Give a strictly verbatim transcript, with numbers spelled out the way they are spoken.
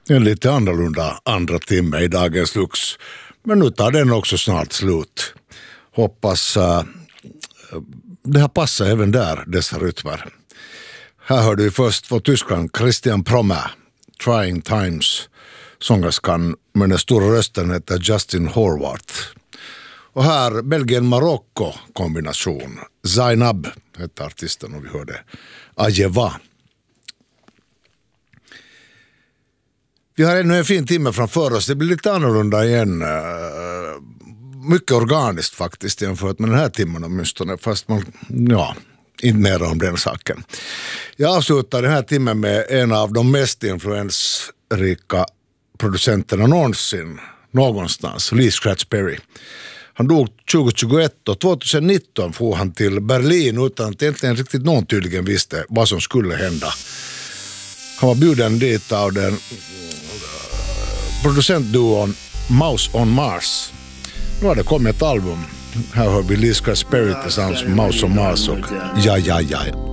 En lite annorlunda andra timme i dagens Lux. Men nu tar den också snart slut. Hoppas uh, det har passat även där, dessa rytmer. Här hörde vi först från Tyskland Christian Prommer, Trying Times. Sångerskan med den stora rösten heter Justin Horvath. Och här Belgien-Marocko kombination. Zainab heter artisten och vi hörde Ajeva. Vi har ännu en fin timme framför oss. Det blir lite annorlunda igen. Mycket organiskt faktiskt jämfört med den här timmen åtminstone. Fast man, ja, inte mer om den saken. Jag avslutar den här timmen med en av de mest influensrika producenterna någonsin. Någonstans. Lee Scratch Perry. Han dog tjugohundratjugoett och tjugonitton får han till Berlin utan att egentligen riktigt någon tydligen visste vad som skulle hända. Han var bjuden dit av den producentduon Mouse on Mars. Nu har det kommit ett album. Här har vi Lee Scratch Perry tillsammans med Mouse on Mars och Ja Ja Ja.